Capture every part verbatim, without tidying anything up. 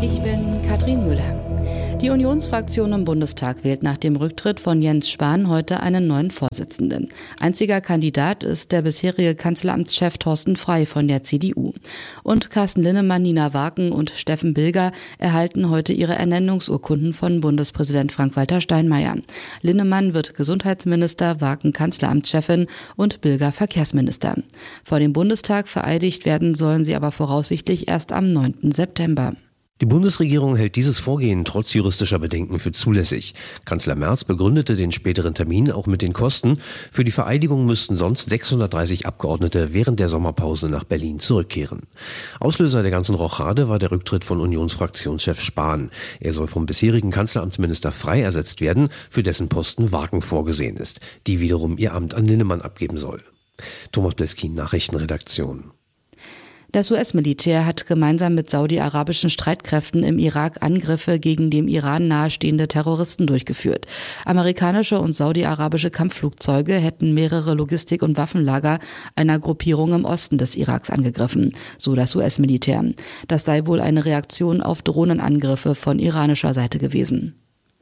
Ich bin Katrin Müller. Die Unionsfraktion im Bundestag wählt nach dem Rücktritt von Jens Spahn heute einen neuen Vorsitzenden. Einziger Kandidat ist der bisherige Kanzleramtschef Thorsten Frey von der C D U. Und Carsten Linnemann, Nina Wagen und Steffen Bilger erhalten heute ihre Ernennungsurkunden von Bundespräsident Frank-Walter Steinmeier. Linnemann wird Gesundheitsminister, Wagen Kanzleramtschefin und Bilger Verkehrsminister. Vor dem Bundestag vereidigt werden sollen sie aber voraussichtlich erst am neunten September. Die Bundesregierung hält dieses Vorgehen trotz juristischer Bedenken für zulässig. Kanzler Merz begründete den späteren Termin auch mit den Kosten. Für die Vereidigung müssten sonst sechshundertdreißig Abgeordnete während der Sommerpause nach Berlin zurückkehren. Auslöser der ganzen Rochade war der Rücktritt von Unionsfraktionschef Spahn. Er soll vom bisherigen Kanzleramtsminister Frey ersetzt werden, für dessen Posten Wagen vorgesehen ist, die wiederum ihr Amt an Linnemann abgeben soll. Thomas Bleskin, Nachrichtenredaktion. Das U S-Militär hat gemeinsam mit saudi-arabischen Streitkräften im Irak Angriffe gegen dem Iran nahestehende Terroristen durchgeführt. Amerikanische und saudi-arabische Kampfflugzeuge hätten mehrere Logistik- und Waffenlager einer Gruppierung im Osten des Iraks angegriffen, so das U S-Militär. Das sei wohl eine Reaktion auf Drohnenangriffe von iranischer Seite gewesen.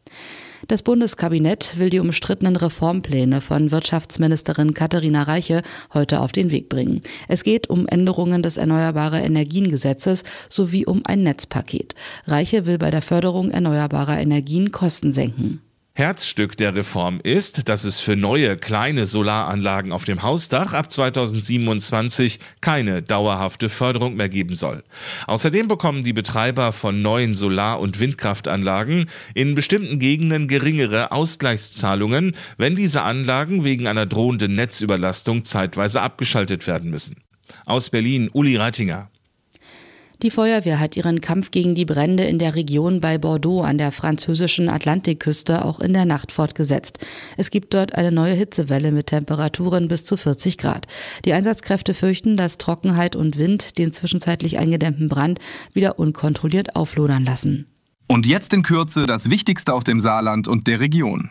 Das Bundeskabinett will die umstrittenen Reformpläne von Wirtschaftsministerin Katharina Reiche heute auf den Weg bringen. Es geht um Änderungen des Erneuerbare-Energien-Gesetzes sowie um ein Netzpaket. Reiche will bei der Förderung erneuerbarer Energien Kosten senken. Herzstück der Reform ist, dass es für neue kleine Solaranlagen auf dem Hausdach ab zweitausendsiebenundzwanzig keine dauerhafte Förderung mehr geben soll. Außerdem bekommen die Betreiber von neuen Solar- und Windkraftanlagen in bestimmten Gegenden geringere Ausgleichszahlungen, wenn diese Anlagen wegen einer drohenden Netzüberlastung zeitweise abgeschaltet werden müssen. Aus Berlin, Uli Reitinger. Die Feuerwehr hat ihren Kampf gegen die Brände in der Region bei Bordeaux an der französischen Atlantikküste auch in der Nacht fortgesetzt. Es gibt dort eine neue Hitzewelle mit Temperaturen bis zu vierzig Grad. Die Einsatzkräfte fürchten, dass Trockenheit und Wind den zwischenzeitlich eingedämmten Brand wieder unkontrolliert auflodern lassen. Und jetzt in Kürze das Wichtigste aus dem Saarland und der Region.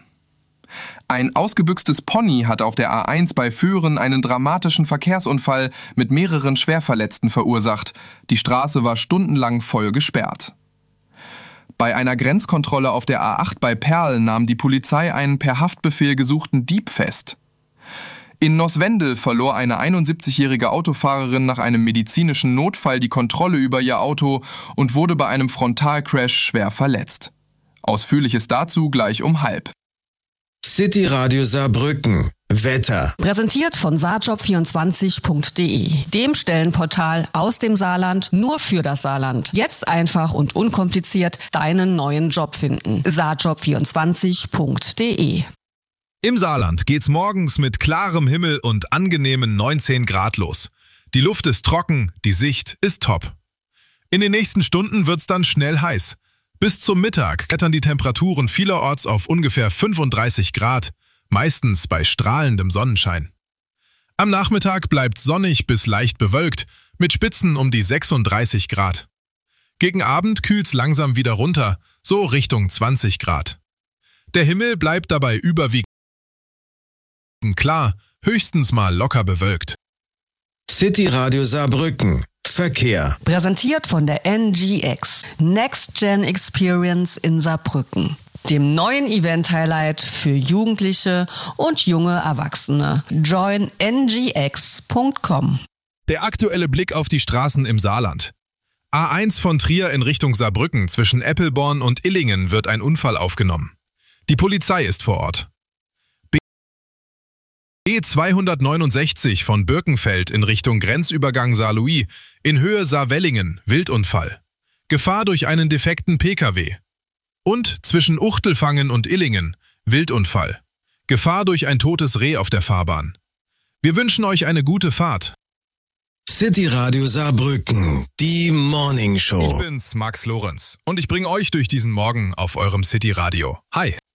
Ein ausgebüxtes Pony hat auf der A eins bei Föhren einen dramatischen Verkehrsunfall mit mehreren Schwerverletzten verursacht. Die Straße war stundenlang voll gesperrt. Bei einer Grenzkontrolle auf der A acht bei Perl nahm die Polizei einen per Haftbefehl gesuchten Dieb fest. In Noswendel verlor eine einundsiebzigjährige Autofahrerin nach einem medizinischen Notfall die Kontrolle über ihr Auto und wurde bei einem Frontalcrash schwer verletzt. Ausführliches dazu gleich um halb. City Radio Saarbrücken. Wetter. Präsentiert von saarjob vierundzwanzig punkt de, dem Stellenportal aus dem Saarland nur für das Saarland. Jetzt einfach und unkompliziert deinen neuen Job finden. saarjob vierundzwanzig punkt de. Im Saarland geht's morgens mit klarem Himmel und angenehmen neunzehn Grad los. Die Luft ist trocken, die Sicht ist top. In den nächsten Stunden wird's dann schnell heiß. Bis zum Mittag klettern die Temperaturen vielerorts auf ungefähr fünfunddreißig Grad, meistens bei strahlendem Sonnenschein. Am Nachmittag bleibt sonnig bis leicht bewölkt, mit Spitzen um die sechsunddreißig Grad. Gegen Abend kühlt's langsam wieder runter, so Richtung zwanzig Grad. Der Himmel bleibt dabei überwiegend klar, höchstens mal locker bewölkt. City Radio Saarbrücken. Verkehr. Präsentiert von der N G X, Next Gen Experience in Saarbrücken, dem neuen Event-Highlight für Jugendliche und junge Erwachsene. join n g x punkt com. Der aktuelle Blick auf die Straßen im Saarland. A eins von Trier in Richtung Saarbrücken zwischen Eppelborn und Illingen wird ein Unfall aufgenommen. Die Polizei ist vor Ort. B zweihundertneunundsechzig von Birkenfeld in Richtung Grenzübergang Saarlouis in Höhe Saarwellingen, Wildunfall. Gefahr durch einen defekten P K W. Und zwischen Uchtelfangen und Illingen, Wildunfall. Gefahr durch ein totes Reh auf der Fahrbahn. Wir wünschen euch eine gute Fahrt. City Radio Saarbrücken, die Morning Show. Ich bin's, Max Lorenz, und ich bringe euch durch diesen Morgen auf eurem City Radio. Hi!